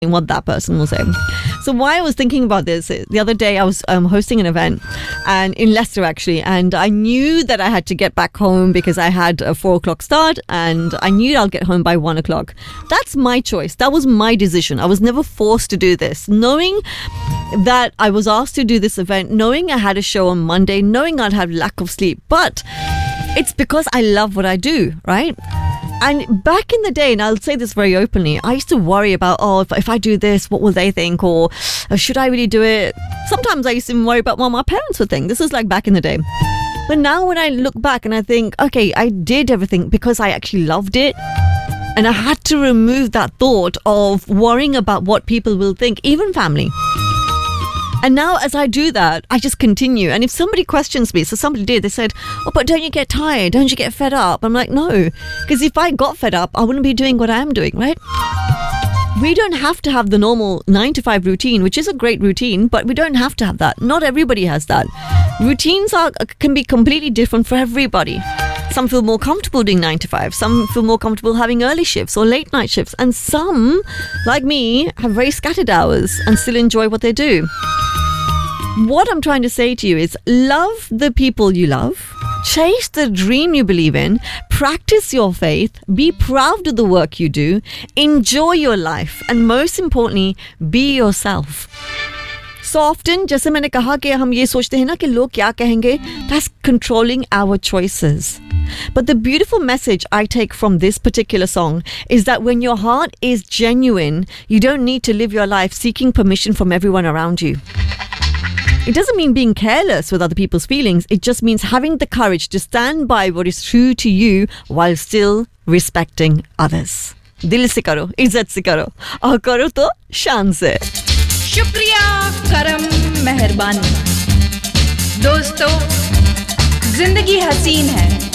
what that person will say. So why I was thinking about this, the other day I was hosting an event and in Leicester actually, and I knew that I had to get back home because I had a 4 o'clock start and I knew I'll get home by 1 o'clock. That's my choice. That was my decision. I was never forced to do this. Knowing that I was asked to do this event, knowing I had a show on Monday, knowing I'd have lack of sleep, but it's because I love what I do, right? And back in the day, and I'll say this very openly, I used to worry about, if I do this, what will they think? Or should I really do it? Sometimes I used to worry about what my parents would think. This is like back in the day. But now when I look back and I think, okay, I did everything because I actually loved it. And I had to remove that thought of worrying about what people will think, even family. And now as I do that, I just continue. And if somebody questions me, so somebody did, they said, but don't you get tired? Don't you get fed up? I'm like, no, because if I got fed up, I wouldn't be doing what I am doing, right? We don't have to have the normal 9 to 5 routine, which is a great routine, but we don't have to have that. Not everybody has that. Routines can be completely different for everybody. Some feel more comfortable doing 9 to 5. Some feel more comfortable having early shifts or late night shifts. And some, like me, have very scattered hours and still enjoy what they do. What I'm trying to say to you is love the people you love, chase the dream you believe in, practice your faith, be proud of the work you do, enjoy your life, and most importantly, be yourself. So often, जैसे मैंने कहा कि हम ये सोचते हैं ना कि लोग क्या कहेंगे, that's controlling our choices. But the beautiful message I take from this particular song is that when your heart is genuine, you don't need to live your life seeking permission from everyone around you. It doesn't mean being careless with other people's feelings. It just means having the courage to stand by what is true to you while still respecting others. दिल से करो, इज्जत से करो, और करो तो शान से. शुक्रिया, करम, मेहरबानी. दोस्तों, जिंदगी हसीन है.